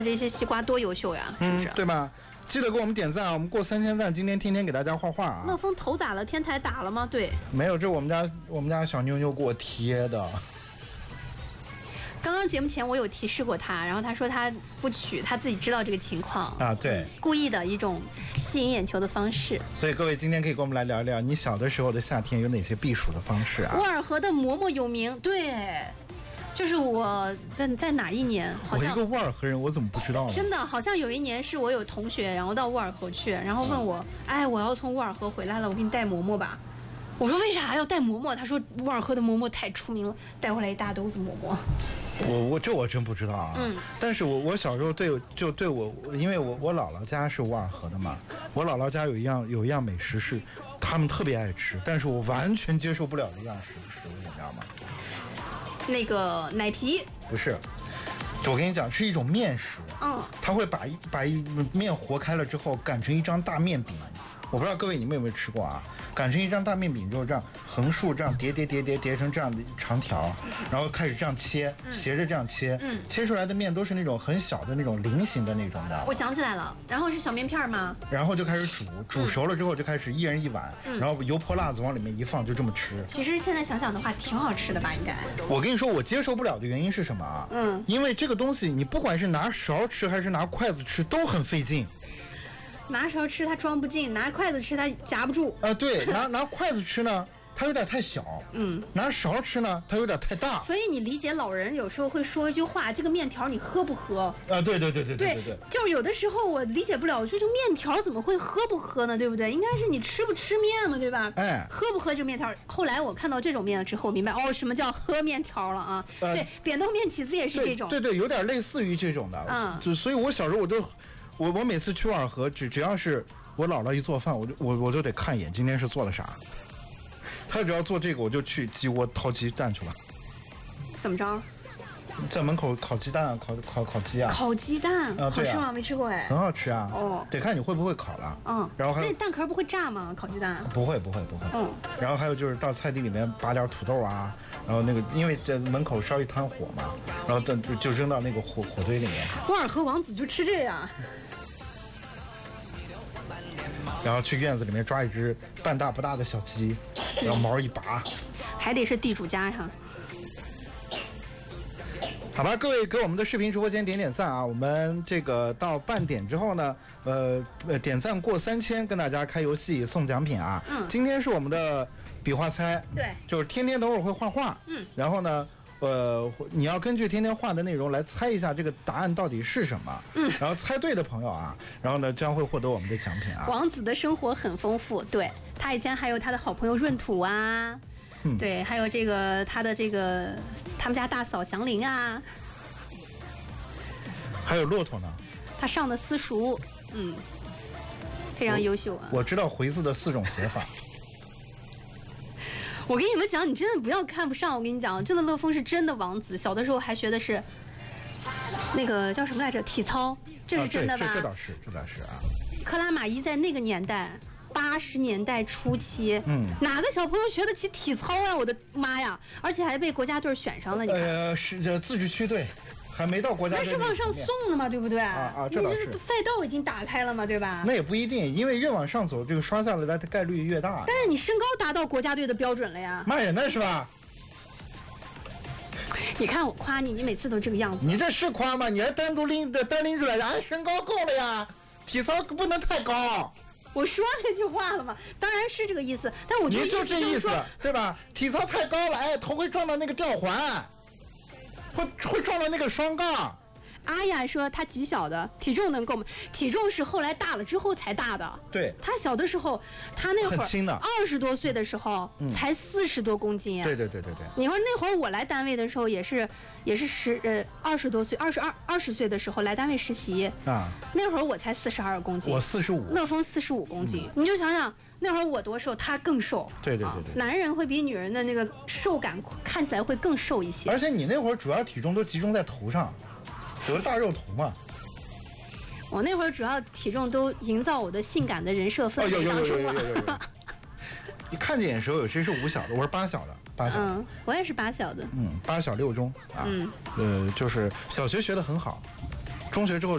这些西瓜多优秀呀，是不是？ 对吧？记得给我们点赞啊！我们过3000赞，今天天天给大家画画啊！ 乐风头打了，天台打了吗？对， 没有，这是我们家小妞妞给我贴的。 刚刚节目前我有提示过他，然后他说他不取，他自己知道这个情况啊，对， 故意的一种吸引眼球的方式。 所以各位今天可以跟我们来聊一聊，你小的时候的夏天有哪些避暑的方式啊？ 沃尔河的馍馍有名，对。就是我在哪一年？好像我一个沃尔河人，我怎么不知道呢？ 真的，好像有一年是我有同学，然后到沃尔河去，然后问我，哎，我要从沃尔河回来了，我给你带馍馍吧。我说为啥要带馍馍？他说沃尔河的馍馍太出名了，带回来一大兜子馍馍。 我真不知道啊。但是我小时候对我，因为我姥姥家是沃尔河的嘛，我姥姥家有一样美食是他们特别爱吃，但是我完全接受不了的一样食物，你知道吗？ 那个奶皮不是，我跟你讲是一种面食，它会把一面和开了之后擀成一张大面饼，我不知道各位你们有没有吃过啊？擀成一张大面饼之后，这样横竖这样叠成这样的长条，然后开始这样切，斜着这样切，切出来的面都是那种很小的那种菱形的那种的。 我想起来了，然后是小面片吗？ 然后就开始煮熟了之后就开始一人一碗，然后油泼辣子往里面一放，就这么吃。 其实现在想想的话，挺好吃的吧？应该。 我跟你说，我接受不了的原因是什么啊？因为这个东西你不管是拿勺吃还是拿筷子吃都很费劲。 拿勺吃它装不进，拿筷子吃它夹不住。 对，拿筷子吃呢，它有点太小。拿勺吃呢，它有点太大。 所以你理解老人有时候会说一句话：这个面条你喝不喝？ 对， 就是有的时候我理解不了，我说这个面条怎么会喝不喝呢？对不对？应该是你吃不吃面嘛，对吧？喝不喝这个面条？后来我看到这种面了之后，我明白什么叫喝面条了啊？对，扁豆面起子也是这种。 对，有点类似于这种的。所以我小时候我每次去沃尔河，只要是我姥姥一做饭，我就得看一眼今天是做了啥。她只要做这个，我就去鸡窝掏鸡蛋去了。 怎么着？ 在门口烤鸡蛋，烤鸡啊！ 烤鸡蛋好吃吗？没吃过哎。 很好吃啊。得看你会不会烤了。然后还有那蛋壳不会炸吗？烤鸡蛋？ 不会。然后还有就是到菜地里面拔点土豆啊，然后那个因为在门口烧一滩火嘛，然后就扔到那个火堆里面。 沃尔河王子就吃这样。 然后去院子里面抓一只半大不大的小鸡，然后毛一拔， 还得是地主家上。 好吧，各位给我们的视频直播间点赞啊！我们这个到半点之后呢，点赞过3000，跟大家开游戏送奖品啊！今天是我们的比划猜， 对， 就是天天等会儿会画画，然后呢，你要根据天天画的内容来猜一下这个答案到底是什么，然后猜对的朋友啊，然后呢将会获得我们的奖品啊。 王子的生活很丰富，对，他以前还有他的好朋友闰土啊。对，还有这个他们家大嫂祥林啊， 还有骆驼呢。 他上的私塾，非常优秀啊。 我知道回字的4种写法。 我跟你们讲，你真的不要看不上。我跟你讲，真的乐风是真的王子。小的时候还学的是那个叫什么来着？体操，这是真的吧？ 这倒是啊。 克拉玛依在那个年代。80年代初期，哪个小朋友学得起体操啊？我的妈呀！而且还被国家队选上了。你看， 是自治区队，还没到国家队。 那是往上送的嘛，对不对？ 这倒是。 你这赛道已经打开了嘛，对吧？ 那也不一定，因为越往上走，这个刷下来的概率越大。 但是你身高达到国家队的标准了呀。 骂人的是吧？ 你看我夸你，你每次都这个样子。 你这是夸吗？你还单拎出来，身高够了呀，体操不能太高。 我说这句话了嘛，当然是这个意思，但我觉得就这意思，对吧？体操太高了，头会撞到那个吊环，会撞到那个双杠。 阿雅说她极小的，体重能够吗？体重是后来大了之后才大的。 对， 她小的时候，她那会儿20多岁的时候才40多公斤啊。 对。 你说那会儿我来单位的时候也是20多岁，20岁的时候来单位实习啊，那会儿我才42公斤， 我45， 乐风45公斤，你就想想。那会儿我多瘦，他更瘦。 对。 男人会比女人的那个瘦感看起来会更瘦一些。 而且你那会儿主要体重都集中在头上，有个大肉头嘛。 我那会儿主要体重都营造我的性感的人设氛围当中了。 你看见的时候有谁是5小的？我是8小的，8小。 我也是8小的。 8小6中啊。就是小学学得很好，中学之后。